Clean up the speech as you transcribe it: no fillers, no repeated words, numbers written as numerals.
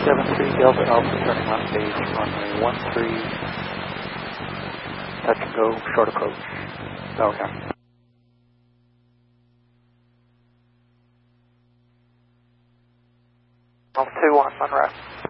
73 Delta Alpha, turning left stage, runway 13, touch and go, short approach, Bell County. Alpha 21, Monroe.